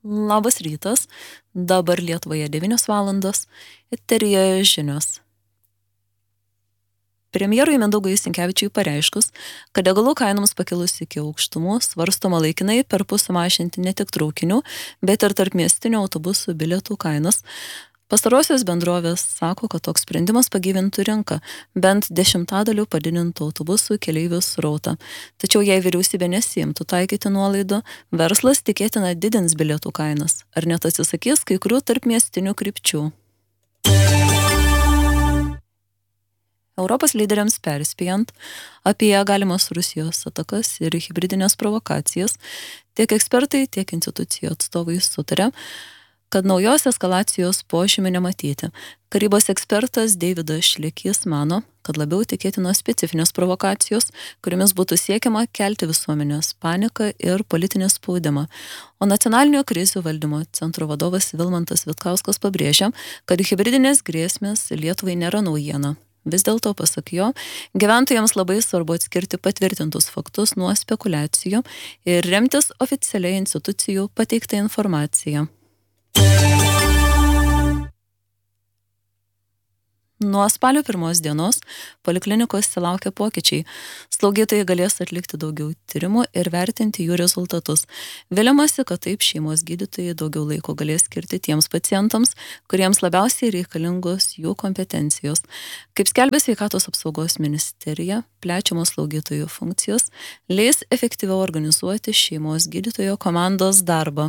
Labas rytas, dabar Lietuvoje 9 valandos, eteryje žinios. Premjerui Mindaugui Sinkevičiui pareiškus, kad degalų kainoms pakilus iki aukštumų svarstoma laikinai perpus sumažinti ne tik traukinių, bet ir tarpmiestinių autobusų bilietų kainas. Pastarosios bendrovės sako, kad toks sprendimas pagyvintų rinką, bent 10% padidintų autobusų keleivių srautą. Tačiau jei vyriausybė nesiimtų taikyti nuolaidų, verslas tikėtina didins bilietų kainas, ar net atsisakys kai kurių tarpmiestinių krypčių. Europos lyderiams perspėjant apie galimas Rusijos atakas ir hibridinės provokacijas, tiek ekspertai, tiek institucijų atstovai sutarė, kad naujos eskalacijos požymių nematyti. Karybos ekspertas Deividas Šlekys mano, kad labiau tikėtinos specifinės provokacijos, kuriamis būtų siekiama kelti visuomenės paniką ir politinį spaudimą. O Nacionalinio krizių valdymo centro vadovas Vilmantas Vitkauskas pabrėžia, kad hibridinės grėsmės Lietuvai nėra naujiena. Vis dėlto, pasak jo, gyventojams labai svarbu atskirti patvirtintus faktus nuo spekulacijų ir remtis oficialiai institucijų pateiktą informaciją. Nuo spalio 1 dienos poliklinikose laukia pokyčiai. Slaugytojai galės atlikti daugiau tyrimų ir vertinti jų rezultatus. Viliamasi, kad taip šeimos gydytojai daugiau laiko galės skirti tiems pacientams, kuriems labiausiai reikalingos jų kompetencijos. Kaip skelbia Sveikatos apsaugos ministerija, plečiamos slaugytojų funkcijos leis efektyviau organizuoti šeimos gydytojo komandos darbą.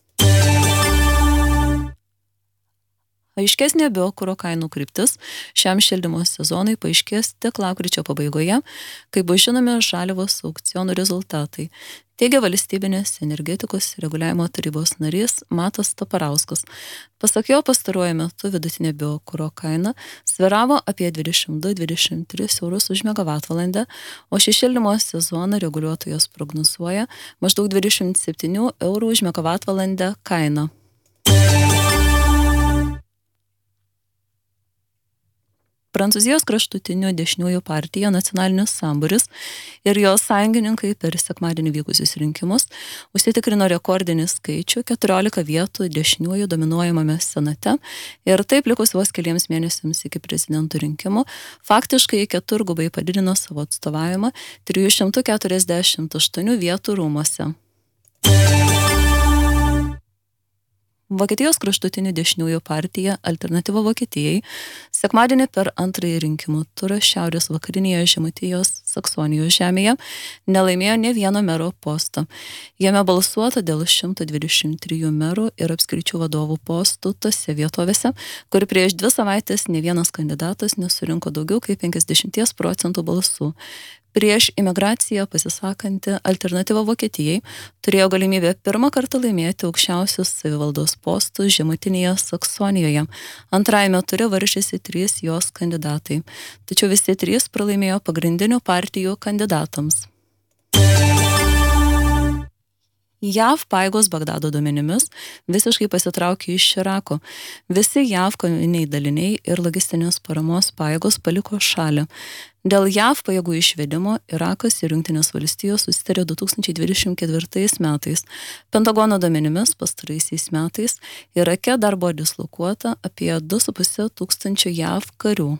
Aiškesnė biokuro kainų kryptis šiam šildymo sezonui paaiškės tik lapkričio pabaigoje, kai bus žinomi žaliavos aukcionų rezultatai, teigia Valstybinės energetikos reguliavimo tarybos narys Matas Taparauskas. Pasak jo, pastaruoju metu vidutinė biokuro kaina sviravo apie 22-23 eurus už megavatvalandę, o šį šildymo sezoną reguliuotojas prognozuoja maždaug 27 eurų už megavatvalandę kainą. Prancūzijos kraštutinių dešiniųjų partija Nacionalinis sambūris ir jos sąjungininkai per sekmadienį vykusius rinkimus užsitikrino rekordinį skaičių 14 vietų dešiniųjų dominuojamame senate ir taip likus vos keliems mėnesiams iki prezidento rinkimų faktiškai keturgubai padidino savo atstovavimą 348 vietų rūmuose. Vokietijos kraštutinių dešiniųjų partija Alternatyva Vokietijai sekmadienį per antrąjį rinkimų turą šiaurės vakarinėje Žemaitijos Saksonijos žemėje nelaimėjo ne vieno mero posto. Jame balsuota dėl 123 merų ir apskričių vadovų postų tose vietovėse, kur prieš 2 savaitės ne vienas kandidatas nesurinko daugiau kaip 50% balsų. Prieš imigraciją pasisakanti Alternatyva Vokietijai turėjo galimybę pirmą kartą laimėti aukščiausius savivaldos postus Žemutinėje Saksonijoje. Antrajame ture varžėsi 3 jos kandidatai, tačiau visi 3 pralaimėjo pagrindinių partijų kandidatams. JAV pajėgos Bagdado duomenimis visiškai pasitraukė iš Irako. Visi JAV koviniai daliniai ir logistinės paramos pajėgos paliko šalį. Dėl JAV pajėgų išvedimo Irakas ir Jungtinės valstijos susitarė 2024 metais. Pentagono duomenimis pastaraisiais metais Irake dar buvo dislokuota apie 2,5 tūkstančio JAV karių.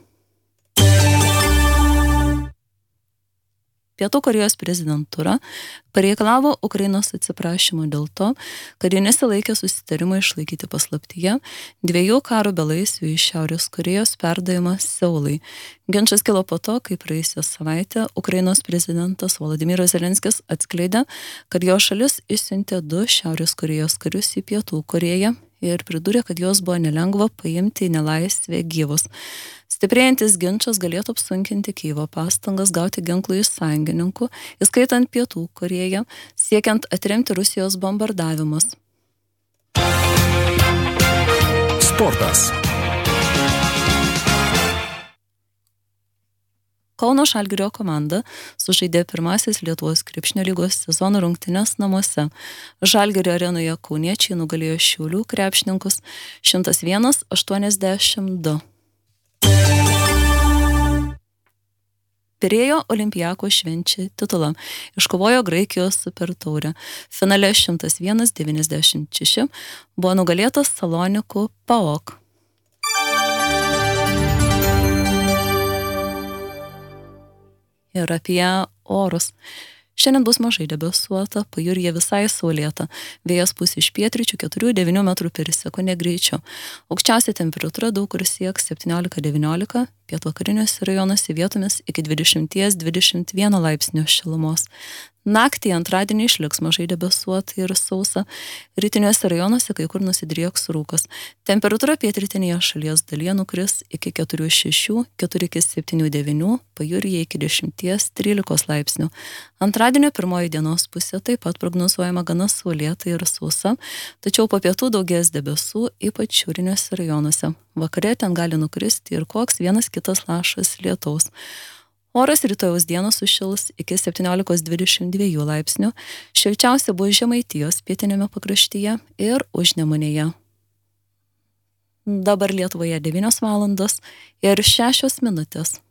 Pietų Korėjos prezidentūra pareikalavo Ukrainos atsiprašymo dėl to, kad jie nesilaikė susitarimo išlaikyti paslaptyje 2 karo belaisvių iš Šiaurės Korėjos perdavimą Seului. Ginčas kilo po to, kai praėjusią savaitę Ukrainos prezidentas Volodymyras Zelenskis atskleidė, kad jo šalis išsiuntė 2 Šiaurės Korėjos karius į Pietų Korėją ir pridūrė, kad jos buvo nelengva paimti į nelaisvę gyvus. Stiprėjantis ginčas galėtų apsunkinti Kyjivo pastangas gauti ginklų iš sąjungininkų, įskaitant Pietų Korėją, siekiant atremti Rusijos bombardavimus. Sportas. Kauno Žalgirio komanda sužaidė pirmasis Lietuvos krepšinio lygos sezono rungtynes namuose. Žalgirio arenoje kauniečiai nugalėjo Šiaulių krepšininkus 101-82. Pirėjo Olimpiako švenčia titulą. Iškovojo Graikijos supertaurę. Finale 101-96 buvo nugalėtas Salonikų PAOK. Ir apie orus. Šiandien bus mažai debesuota, pajūryje visai saulėta. Vėjas pūs iš pietryčių 4-9 metrų per sekundę greičiu. Aukščiausia temperatūra daug kur sieks 17-19, pietvakariniuose rajonuose vietomis iki 20-21 laipsnių šilumos. Naktį antradienį išliks mažai debesuota ir sausa. Rytiniuose rajonuose kai kur nusidrieks rūkas. Temperatūra pietrytinėje šalies dalyje nukris iki 4-6, 4-7-9, pajūryje iki 10-13 laipsnių. Antradienio pirmoji dienos pusė taip pat prognozuojama gana saulėta ir sausa, tačiau po pietų daugės debesų, ypač šiauriniuose rajonuose. Vakare ten gali nukristi ir koks vienas kitas lašas lietaus. Oras rytojaus dieną sušils iki 17-22 laipsnių, šilčiausia bus Žemaitijos pietiniame pakraštyje ir Užnemunėje. Dabar Lietuvoje 9 valandos ir 6 minutės.